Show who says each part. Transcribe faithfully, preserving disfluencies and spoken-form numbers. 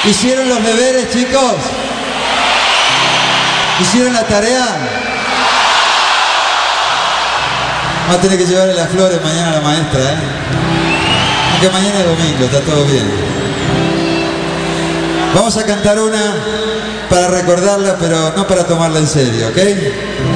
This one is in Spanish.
Speaker 1: ¿Hicieron los deberes, chicos? ¿Hicieron la tarea? Vamos a tener que llevarle las flores mañana a la maestra, ¿eh? Aunque mañana es domingo, está todo bien. Vamos a cantar una para recordarla, pero no para tomarla en serio, ¿ok?